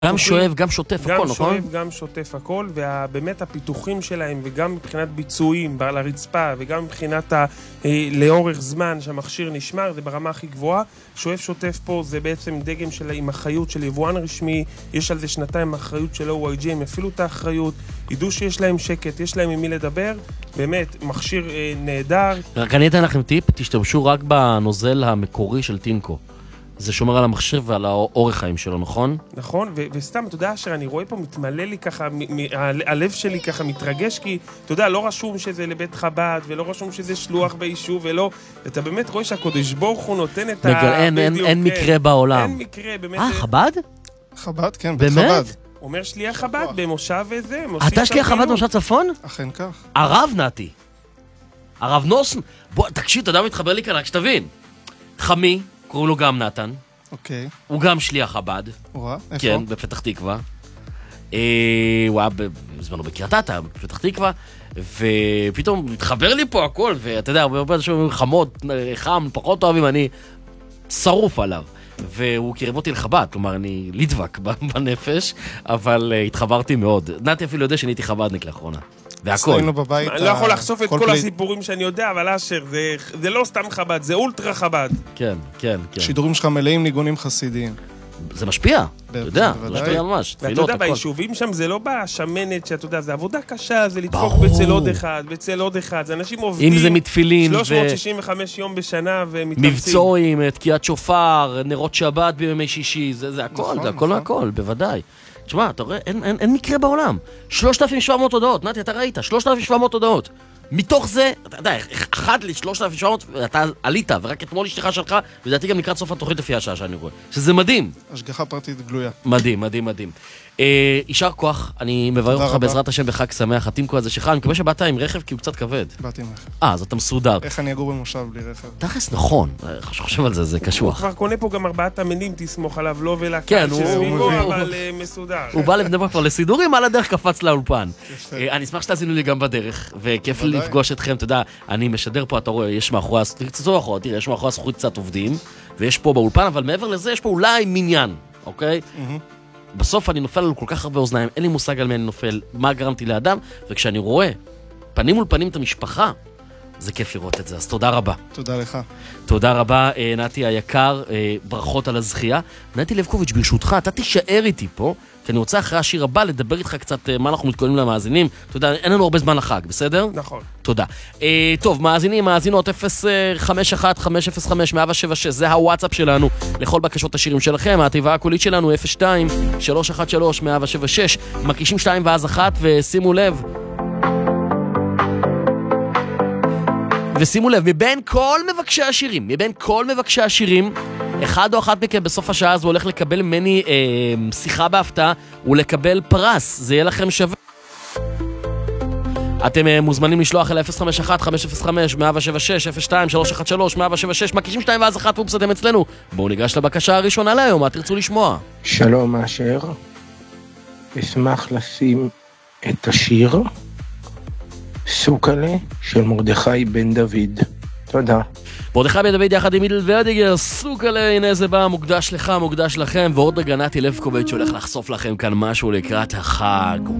גם שואב, גם שוטף, הכל, נכון? גם שואב, גם שוטף, הכל, ובאמת הפיתוחים שלהם, וגם מבחינת ביצועים על הרצפה, וגם מבחינת לאורך זמן שהמכשיר נשמר, זה ברמה הכי גבוהה. שואב שוטף פה זה בעצם דגם עם אחריות של יבואן רשמי, יש על זה 2 אחריות של OYG, הם אפילו את האחריות, ידעו שיש להם שקט, יש להם עם מי לדבר, באמת, מכשיר נהדר. רק אני אתן לכם טיפ, תשתמשו רק בנוזל המקורי של טינקו. זה שומר על המכשיר ועל האורך חיים שלו, נכון? נכון, וסתם, אתה יודע, אשר אני רואה פה מתמלא לי ככה, הלב שלי ככה מתרגש, כי אתה יודע, לא רשום שזה לבית חב"ד, ולא רשום שזה שלוח ביישוב, ולא, אתה באמת רואה שהקודש ברוך הוא נותן את אין מקרה בעולם. אין מקרה, באמת. חב"ד? חב"ד, כן, בית חב"ד. אומר שליח חב"ד במושב איזה. אתה שליח חב"ד במושב צפון? אכן כך. הרב נתי. הרב נוסן. בוא, תקשיב, אתה יודע מתחבר לי כאן, רק שתבין. חמי, קוראים לו גם נתן. אוקיי. הוא גם שליח חב"ד. איפה? כן, בפתח תקווה. הוא היה בזמנו בקריית אתא, בפתח תקווה, ופתאום מתחבר לי פה הכל, ואתה יודע, הרבה אנשים חמות, חם, פחות אוהבים, אני שרוף עליו. והוא קירב אותי לחב"ד, כלומר, אני לדבק בנפש, אבל התחברתי מאוד. נתי אפילו יודע שאני הייתי חב"דניק לאחרונה. והכל. אצלנו בבית... אני לא יכול לחשוף את כל הסיפורים שאני יודע, אבל אשר, זה לא סתם חב"ד, זה אולטרה חב"ד. כן, כן, כן. שידורים שלך מלאים ניגונים חסידיים. זה משפיע, אתה יודע, זה משפיע ממש. ואתה יודע, ביישובים שם זה לא בשמנת, שאתה יודע, זה עבודה קשה, זה לדפוק בצל עוד אחד, בצל עוד אחד, זה אנשים עובדים... אם זה מתפילין 365 יום בשנה ומתאמצים. מבצועים, תקיעת שופר, נרות שבת בימי שישי, זה הכל, זה הכל מהכל, בוודאי. תשמע, אתה רואה, אין מקרה בעולם. 3,700 הודעות, נתי, אתה ראית, 3,700 הודעות. מתוך זה, אתה יודע, אחד ל-3,700, אתה עלית, ורק אתמול אשתך שלך, ודעתי גם לקראת סוף התוכנית לפי השעה שאני רואה. שזה מדהים. השגחה פרטית גלויה. מדהים, מדהים, מדהים. יישר כוח, אני מברך אותך בעזרת השם בחג שמח, הטינקו הזה שלך, אני מקווה שבאת עם רכב כי הוא קצת כבד. באתי עם רכב. אז אתה מסודר. איך אני אגור במושב בלי רכב? תכלס נכון, חושב על זה, זה קשוח. הוא כבר קונה פה גם 4 תמנים, תסמוך עליו, לא ולקהל שסביבו, אבל מסודר. הוא בא לבני ברק כבר לסידורים, על הדרך קפץ לאולפן. אני אשמח שתאזינו לי גם בדרך, וכיף לפגוש אתכם, אתה יודע, אני משדר פה, אתה רואה, יש מאחורי הזכוכית קצת עובדים, ויש פה באולפן, אבל מעבר לזה יש פה אולי מניין, אוקיי? בסוף אני נופל על כל כך הרבה אוזניים, אין לי מושג על מי אני נופל, מה גרמתי לאדם, וכשאני רואה פנים מול פנים את המשפחה, זה כיף לראות את זה, אז תודה רבה. תודה לך. תודה רבה, נתי היקר, ברכות על הזכייה. נתי לבקוביץ', ברשותך, אתה תישאר איתי פה, כי אני רוצה אחרי השיר הבא לדבר איתך קצת מה אנחנו מתכוננים למאזינים. אתה יודע, אין לנו הרבה זמן לחג, בסדר? נכון. תודה. טוב, מאזינות 051-505-176, זה הוואטסאפ שלנו לכל בקשות השירים שלכם. התיבה הקולית שלנו 02-313-176, מקישים 2 ואז 1, ושימו לב, מבין כל מבקשי השירים, אחד או אחת מכם בסוף השעה הזו הולך לקבל ממני שיחה בהפתעה ולקבל פרס, זה יהיה לכם שווה. אתם מוזמנים לשלוח אל 051-505-176, 02-313-176, מקישים 2 ואז 1 ופסתם אצלנו. בואו ניגש לבקשה הראשונה להיום, מה תרצו לשמוע? שלום אשר, אשמח לשים את השיר סוכלה של מרדכי בן דוד. תודה. מרדכי בן דוד יחד עם מידל ואדיגר, סוכלה, הנה זה בא, מוקדש לך, מוקדש לכם, ועוד רגע נתי לבקוביץ' הולך לחשוף לכם כאן משהו לקראת החג.